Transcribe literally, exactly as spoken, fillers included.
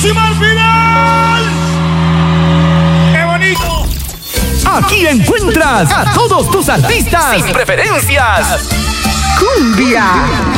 ¡Decimal final! ¡Qué bonito! Aquí encuentras a todos tus artistas sin preferencias. Cumbia.